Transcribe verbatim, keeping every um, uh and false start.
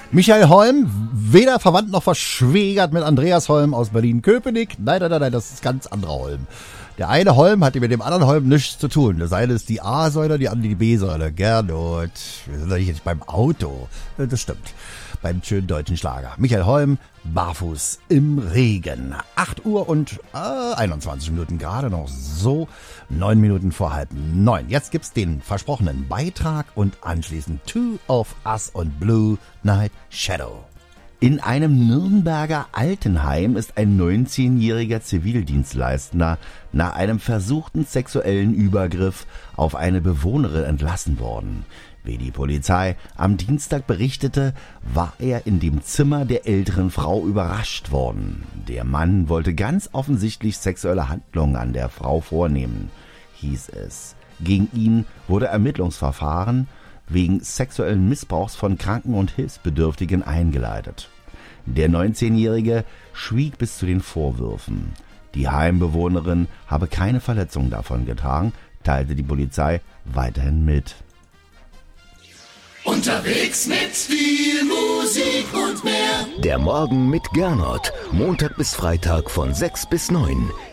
Michael Holm, weder verwandt noch verschwägert mit Andreas Holm aus Berlin-Köpenick. Nein, nein, nein, nein, das ist ganz anderer Holm. Der eine Holm hat mit dem anderen Holm nichts zu tun. Das eine ist die A-Säule, die andere die B-Säule. Gernot, wir sind doch nicht beim Auto. Das stimmt. Beim schönen deutschen Schlager. Michael Holm, barfuß im Regen. acht Uhr und äh, einundzwanzig Minuten, gerade noch so. neun Minuten vor halb neun. Jetzt gibt's den versprochenen Beitrag und anschließend Two of Us und Blue Night Shadow. In einem Nürnberger Altenheim ist ein neunzehnjähriger Zivildienstleistender nach einem versuchten sexuellen Übergriff auf eine Bewohnerin entlassen worden. Wie die Polizei am Dienstag berichtete, war er in dem Zimmer der älteren Frau überrascht worden. Der Mann wollte ganz offensichtlich sexuelle Handlungen an der Frau vornehmen, hieß es. Gegen ihn wurde Ermittlungsverfahren wegen sexuellen Missbrauchs von Kranken und Hilfsbedürftigen eingeleitet. Der neunzehnjährige schwieg bis zu den Vorwürfen. Die Heimbewohnerin habe keine Verletzungen davon getragen, teilte die Polizei weiterhin mit. Unterwegs mit viel Musik und mehr. Der Morgen mit Gernot. Montag bis Freitag von sechs bis neun.